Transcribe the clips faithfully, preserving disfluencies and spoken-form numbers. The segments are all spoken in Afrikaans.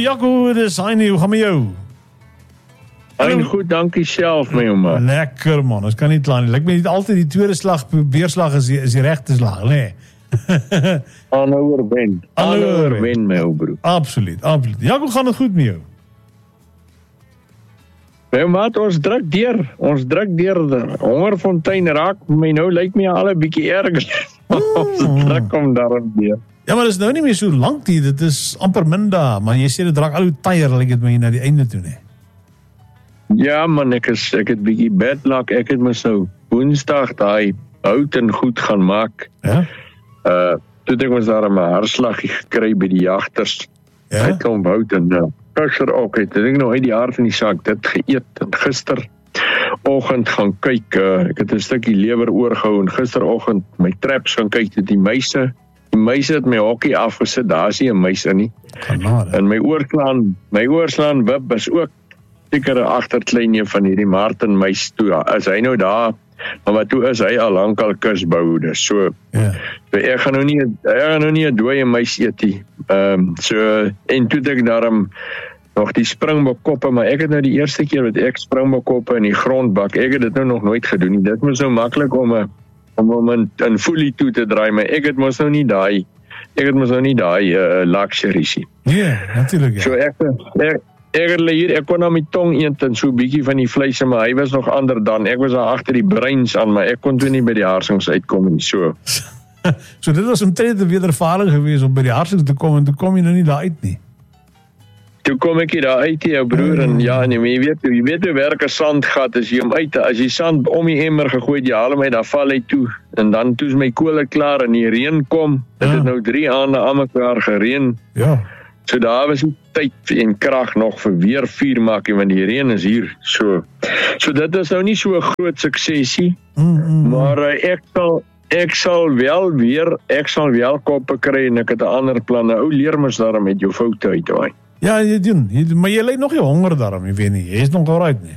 Jaco, dis Heini, hoe gaan met jou? Hein, goed, dankie self, my oma. Lekker man, ons kan nie kla nie. Lyk my nie altyd die tweede slag, beerslag is die, is die regte slag, nee. Aanhouer wen. Aanhouer wen, my ou broer. Absoluut, absoluut. Jaco, gaan het goed met jou? My maat, ons druk deur. Ons druk deur. De hongerfontein raak my nou, lyk my al 'n bietjie erg. Ons druk om daarom deur. Ja, maar dit is nou nie meer so lank nie. Dit is amper min dae, maar jy sê dit raak al hoe tyer, lyk dit my na die einde toe, nee. Ja man, ek is ek het bietjie bad luck. Ek het mos nou Woensdag daai hout en goed gaan maak. Ja. Uh, toe het ek mos daar 'n hartslaggie gekry by die jagters. Ja. Hy kom hout en uh, gister ook het ek nou uit die hart van die saak dit geëet en gister oggend gaan kyk. Uh, ek het 'n stukkie lewer oorgehou en gisteroggend my traps gaan kyk dit die muise. Die muise het my hokkie afgesit. Daar's nie 'n muis in nie. Genade. En my oorslaan, my oorslaan wip is ook seker 'n agterkleinjie van hierdie Martin muis toe. Is hy nou daar? Maar wat toe is hy al lankal kusboude. So, ja. so ek gaan nou nie ek gaan nou nie 'n dooie muis eet nie. Ehm um, so en toe ek daarom nog die springbokkoppe, maar ek het nou die eerste keer wat ek springbokkoppe in die grond bak. Ek het dit nou nog nooit gedoen nie. Dit was so maklik om 'n om hom in, in folie toe te draai, maar ek het mos nou nie daai ek het mos nou nie daai uh, luxuries nie. Ja, natuurlik. Ja. So ek ek Ek het hier, ek kon na my tong eet en so 'n bietjie van die vleis, maar hy was nog ander dan. Ek was daar agter die breins aan, maar ek kon toe nie by die harsings uitkom nie. So. So dit was omtrent 'n wedervaring geweest om by die harsings te kom en toe kom jy nou nie daar uit nie. Toe kom ek hier daar uit, jou broer, en ja, nee, maar jy weet, jy weet hoe werk 'n sandgat as jy hom uit, as jy sand om die emmer gegooi het, jy haal hom uit, dan val hy toe. En dan toe is my kole klaar en die reën kom. Dit Ja. het nou drie aande aan mekaar gereën. Ja. So daar was nie tyd en krag nog vir weer vuur maak, want die reën is hier. So so dit is nou nie so 'n groot suksesie, Mm, mm, maar uh, ek sal ek sal wel weer ek sal wel koppe kry en ek het 'n ander planne. Ou leer mos daarom met jou foute uit daai. Ja, jy doen. Jy, maar jy ly nog nie honger daarom, jy weet nie. Jy is nog alright nie.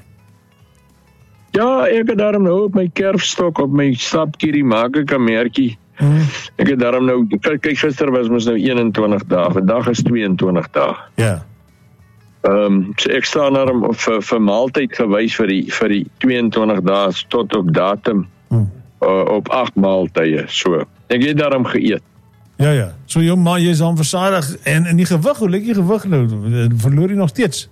Ja, ek het daarom nou op my kerfstok op my stapkierie maak ek 'n merkie. Mm. Ek het daarom nou kyk, kyk gister was mos nou eenentwintig dae, vandag is tweeëntwintig dae. Ja. Ehm um, so ek staan daarom vir vir maaltyd gewys vir die vir die tweeëntwintig dae tot op datum Mm. uh, op agt maaltye. So ek het daarom geëet. Ja, ja. So jou ma, jy is aan versadig en in die gewig, hoe lyk jy gewig nou? Verloor jy nog steeds?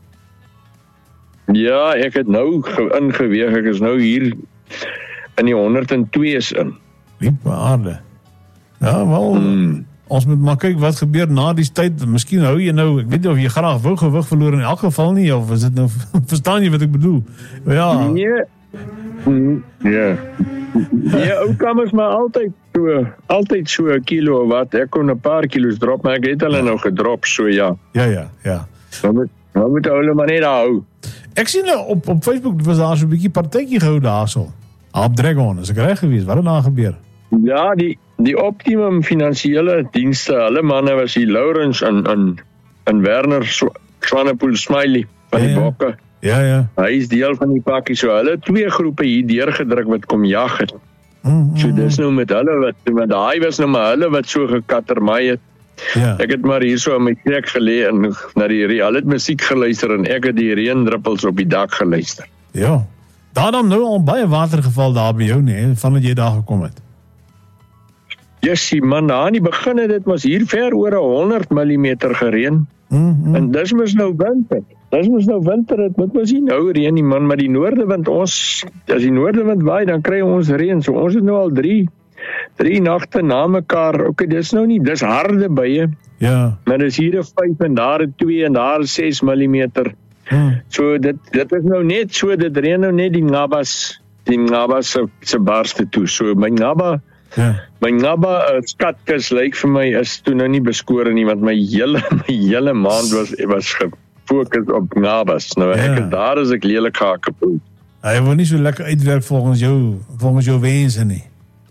Ja, ek het nou ge- ingeweeg. Ek is nou hier in die honderd en twee is in. Liepe aarde. Ja, wel, Mm. ons moet maar kyk wat gebeur na die tyd. Miskien hou jy nou, ek weet nie of jy graag wou gewig verloor in elk geval nie, of is dit nou, verstaan jy wat ek bedoel? Ja. Nee. Mm, ja. Ja, ou kamers maar altyd so, altyd so 'n kilo of wat. Ek kon 'n paar kilos drop, maar ek het hulle nou gedrop, so ja. Ja, ja, ja. Dan moet dan moet hulle maar net hou. Ek sien nou op op Facebook was daar so 'n bietjie partytjie gehou daarso. Op Dragon, is ek reg geweest? Wat het daar gebeur? Ja, die die Optimum finansiële dienste, hulle manne was hier Lourens en en en Werner Swanepoel Smiley van Ja, die ja. Bokke. Ja, ja. Hy is deel van die pakkie, so hulle twee groepe hier deurgedruk wat kom jag het. Mm, mm, So dis nou met hulle wat met daai was nou maar hulle wat so gekattermaai het. ja. Ek het maar hier so in my plek gelê en na die hulle het musiek geluister en ek het die reendruppels op die dak geluister. Ja. Daar dan nou al baie water geval daar by jou nie, vandat jy daar gekom het. Jessie man, daar aan die begin het dit mos hier ver oor honderd millimeter gereën. Mm, mm. En dis mos nou winter. Dis mos nou winter, dit moet mos nie nou reën nie man, maar die noordewind ons as die noordewind waai dan kry ons reën. So ons het nou al drie drie nagte na mekaar. Okay, dis nou nie, dis harde buie, Ja. maar dis hier 'n vyf en daar 'n twee en daar ses millimeter. Mm. So dit dit is nou net so dit reën nou net die Ngabas, die Ngabas se se barste toe. So my Ngaba Ja. My Ngaba uh, skatkis lyk vir my is toe nou nie beskore nie, want my hele my hele maand was was gefokus op Ngabas. Nou ek Ja. het daar is ek lelik gehakkepoel. Hy wil nie so lekker uitwerk volgens jou volgens jou wense nie.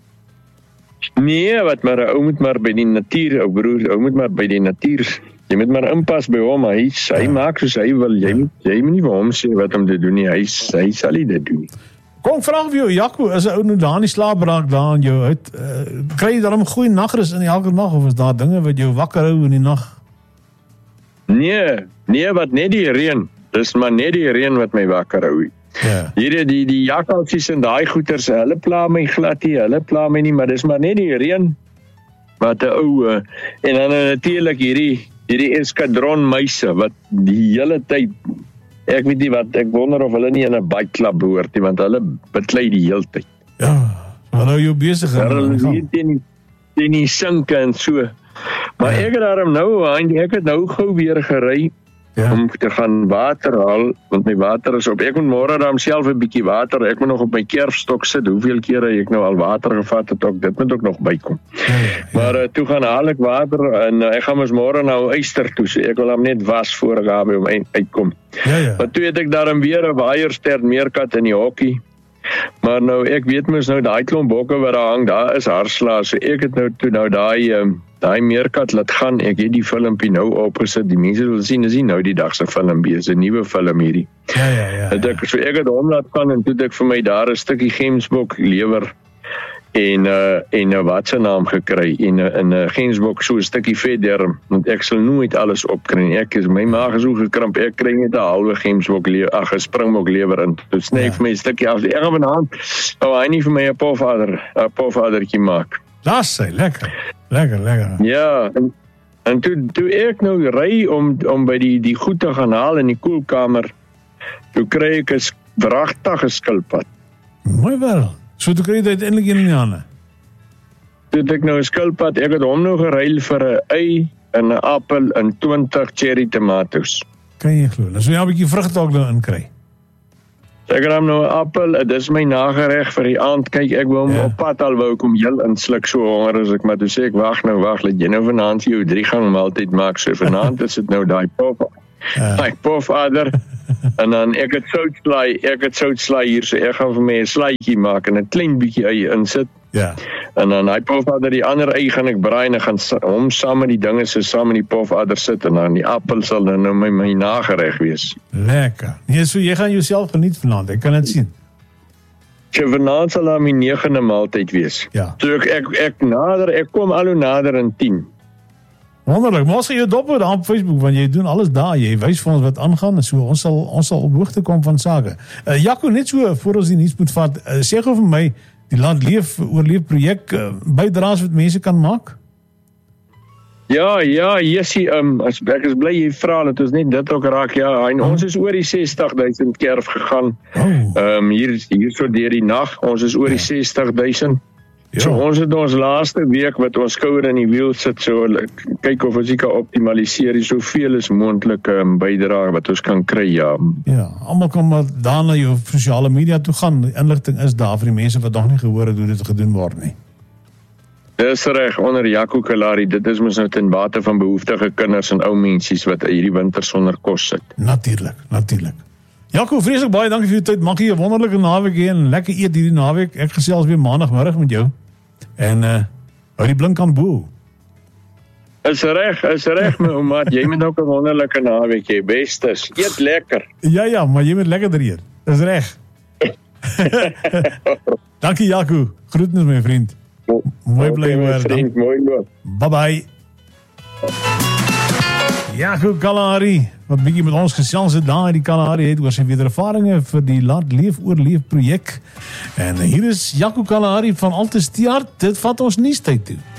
Nee, wat maar 'n ou moet maar by die natuur, ou broer, ou moet maar by die natuur. Jy moet maar inpas by hom, hy hy Ja. maak soos hy wil. Jy moet jy moet nie vir hom sê wat om te doen nie. Hy hy sal nie dit doen nie. Kom vra vir jou Jaco, is 'n ou nou daar in die slaap raak daar in jou uit, uh, kry jy dan 'n goeie nagrus in elke nag of is daar dinge wat jou wakker hou in die nag? Nee, nee, wat net die reën. Dis maar net die reën wat my wakker hou. Ja. Hierdie die die jakkalsies en daai goeters, hulle pla my glad nie, hulle pla my nie, maar dis maar net die reën wat 'n ou uh, en dan uh, natuurlik hierdie hierdie eskadron muise wat die hele tyd, ek weet nie wat, ek wonder of hulle nie in 'n byklub behoort nie, want hulle beklei die hele tyd. Ja, hulle jou besig. Hulle hier teen teen die sinke en so. Maar Ja. ek het daarom nou, ek het nou gou weer gery Ja. om te gaan water haal, want my water is op. Ek moet môre dan self 'n bietjie water, ek moet nog op my kerfstok sit, hoeveel kere ek nou al water gevat het, ook dit moet ook nog bykom. Ja, ja. Maar uh, toe gaan haal ek water en uh, ek gaan mos môre nou Eyster toe, so ek wil hom net was voor ek daar by hom uit- uitkom. Ja, ja. Maar toe het ek daarom weer 'n waaierster meerkat in die hokkie. Maar nou, ek weet mos nou, daai klomp bokke wat daar hang, daar is haarslaas, so ek het nou toe nou daai um, daai meerkat laat gaan, ek het die filmpie nou opgesit, die mense wil sien, is nie nou die dag se filmpie, is 'n nuwe film hierdie. Ja, ja, ja. Het ek, so ek het hom laat gaan en toe het ek vir my daar 'n stukkie gemsbok lewer en uh, en 'n wat se naam gekry en 'n in 'n gemsbok so 'n stukkie vetderm, want ek sal nooit alles opkry nie. Ek is my maag is so gekramp, ek kry net 'n halwe gemsbok lewer, ag 'n springbok lewer in. Toe sny ek Ja. vir my 'n stukkie af. Ek gaan vanaand ou hy nie vir my 'n pofadder, 'n pofaddertjie maak. Das sy lekker. Lekker, lekker. Ja, en, en toe toe ek nou ry om om by die die goed te gaan haal in die koelkamer, toe kry ek 'n sk- wragtige skilpad. Mooi wel. So toe kry jy dit uiteindelik in die hande. Toe het ek nou 'n skilpad, ek het hom nou geruil vir 'n ei en 'n appel en twintig cherry tomatoes. Kan jy glo. Dan sou jy 'n bietjie vrugte ook nou inkry. Ek het hom nou 'n appel, dit is my nagereg vir die aand. Kyk, ek wou hom Ja. op pad al wou kom heel insluk, so honger is ek, maar toe sê ek wag nou, wag, laat jy nou vanaand jou drie gang maaltyd maak. So vanaand is dit nou daai pop. Ja. Daai pofadder en dan ek het soutslaai, ek het soutslaai hier, so ek gaan vir my 'n slaaitjie maak en 'n klein bietjie eie insit. Ja. En dan hy pofadder, die ander ei gaan ek braai en ek gaan sa- hom saam met die dinge so saam met die pofadder sit en dan die appel sal dan nou my my nagereg wees. Lekker. Nee, so jy gaan jouself geniet vanaand. Ek kan dit sien. So vanaand sal dan my negende maaltyd wees. Ja. So ek ek, ek nader, ek kom al hoe nader in tien. Wonderlik. Maar ons gaan jou dop hou daar op Facebook want jy doen alles daar. Jy wys vir ons wat aangaan en so ons sal ons sal op hoogte kom van sake. Uh, Jaco, net so voor ons die nuus moet vat, uh, sê gou vir my die Land Leef Oorleef projek uh, bydraes wat mense kan maak? Ja, ja, Jessie, um, as ek is bly jy vra dat ons net dit ook raak. Ja, en ons is oor die sestig duisend kerf gegaan. Oh. Ehm um, hier hier so deur die nag. Ons is oor die sestig duisend. Ja. So ons het ons laaste week wat ons skouer in die wiel sit, so kyk of ons dit kan optimaliseer, soveel as moontlik um, bydra wat ons kan kry, ja. Ja, almal kan maar daar na jou sosiale media toe gaan. Die inligting is daar vir die mense wat nog nie gehoor het hoe dit gedoen word nie. Dis reg, onder Jaco Kalari, dit is mos nou ten bate van behoeftige kinders en ou mensies wat hierdie winter sonder kos sit. Natuurlik, natuurlik. Jaco, vreeslik baie dankie vir jou tyd. Mag jy 'n wonderlike naweek hê en lekker eet hierdie naweek. Ek gesels weer maandagmiddag met jou. En uh hou die blink aan bo. Is reg, is reg my ouma, jy moet ook 'n wonderlike naweek hê, bestes. Eet lekker. Ja ja, maar jy moet lekkerder eet. Dis reg. Dankie Jaco. Groetnis my vriend. Mooi bly Okay, my hoor. vriend, mooi loop. Bye bye. Jaco Kalahari, wat bietjie met ons gesels het daar, die Kalahari het oor sy wederervarings vir die Land Leef Oorleef projek. En hier is Jaco Kalahari van Altes Tiaard. Dit vat ons nuustyd toe.